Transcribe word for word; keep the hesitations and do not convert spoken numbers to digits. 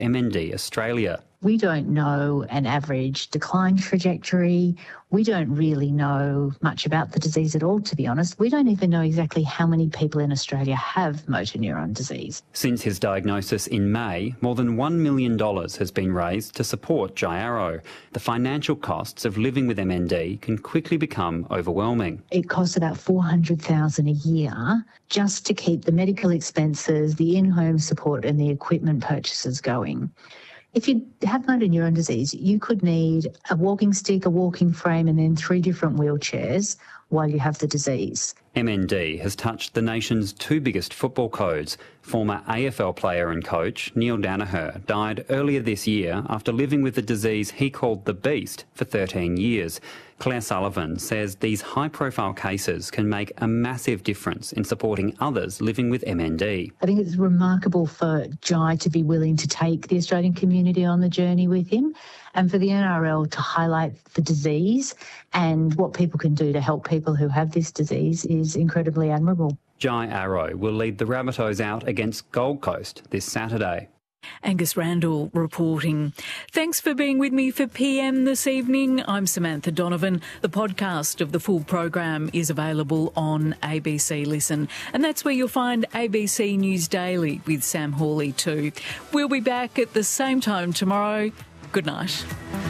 M N D Australia. We don't know an average decline trajectory. We don't really know much about the disease at all, to be honest. We don't even know exactly how many people in Australia have motor neuron disease. Since his diagnosis in May, more than one million dollars has been raised to support Jai Arrow. The financial costs of living with M N D can quickly become overwhelming. It costs about four hundred thousand dollars a year just to keep the medical expenses, the in-home support and the equipment purchases going. If you have motor neuron disease, you could need a walking stick, a walking frame, and then three different wheelchairs while you have the disease. M N D has touched the nation's two biggest football codes. Former A F L player and coach Neil Danaher died earlier this year after living with the disease he called the Beast for thirteen years. Claire Sullivan says these high-profile cases can make a massive difference in supporting others living with M N D. I think it's remarkable for Jai to be willing to take the Australian community on the journey with him, and for the N R L to highlight the disease and what people can do to help people who have this disease is incredibly admirable. Jai Arrow will lead the Rabbitohs out against Gold Coast this Saturday. Angus Randall reporting. Thanks for being with me for P M this evening. I'm Samantha Donovan. The podcast of the full program is available on A B C Listen, and that's where you'll find A B C News Daily with Sam Hawley too. We'll be back at the same time tomorrow. Good night.